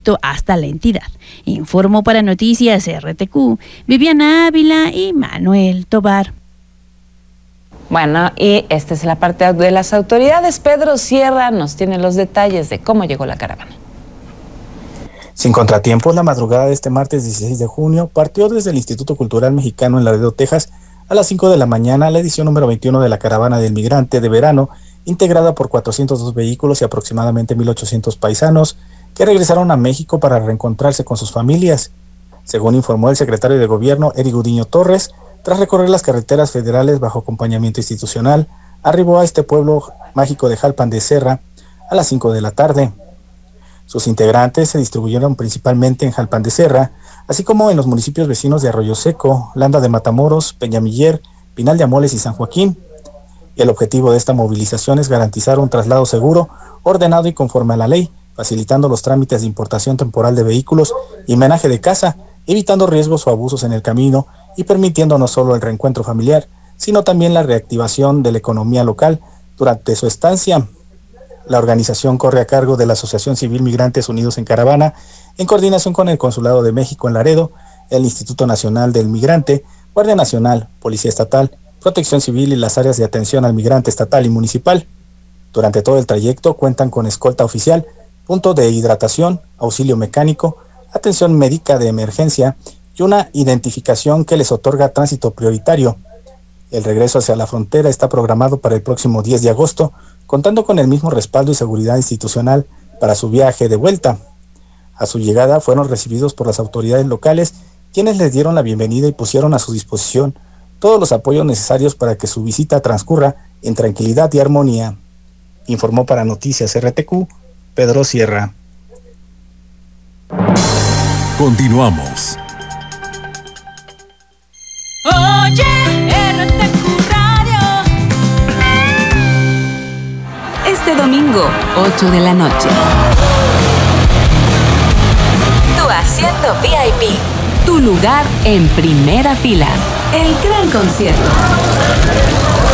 hasta la entidad. Informó para Noticias RTQ, Viviana Ávila y Manuel Tobar. Bueno, y esta es la parte de las autoridades. Pedro Sierra nos tiene los detalles de cómo llegó la caravana. Sin contratiempos, la madrugada de este martes 16 de junio partió desde el Instituto Cultural Mexicano en Laredo, Texas, a las 5 de la mañana la edición número 21 de la Caravana del Migrante de verano, integrada por 402 vehículos y aproximadamente 1,800 paisanos que regresaron a México para reencontrarse con sus familias. Según informó el secretario de Gobierno, Eric Gudiño Torres, tras recorrer las carreteras federales bajo acompañamiento institucional, arribó a este pueblo mágico de Jalpan de Serra a las 5 de la tarde. Sus integrantes se distribuyeron principalmente en Jalpan de Serra, así como en los municipios vecinos de Arroyo Seco, Landa de Matamoros, Peñamiller, Pinal de Amoles y San Joaquín. El objetivo de esta movilización es garantizar un traslado seguro, ordenado y conforme a la ley, facilitando los trámites de importación temporal de vehículos y menaje de casa, evitando riesgos o abusos en el camino y permitiendo no solo el reencuentro familiar, sino también la reactivación de la economía local durante su estancia. La organización corre a cargo de la Asociación Civil Migrantes Unidos en Caravana, en coordinación con el Consulado de México en Laredo, el Instituto Nacional del Migrante, Guardia Nacional, Policía Estatal, Protección Civil y las áreas de atención al migrante estatal y municipal. Durante todo el trayecto cuentan con escolta oficial, punto de hidratación, auxilio mecánico, atención médica de emergencia y una identificación que les otorga tránsito prioritario. El regreso hacia la frontera está programado para el próximo 10 de agosto, contando con el mismo respaldo y seguridad institucional para su viaje de vuelta. A su llegada fueron recibidos por las autoridades locales, quienes les dieron la bienvenida y pusieron a su disposición todos los apoyos necesarios para que su visita transcurra en tranquilidad y armonía. Informó para Noticias RTQ, Pedro Sierra. Continuamos. Oye, RTQ Radio. Este domingo, 8 de la noche. Tu asiento VIP. Tu lugar en primera fila. El gran concierto.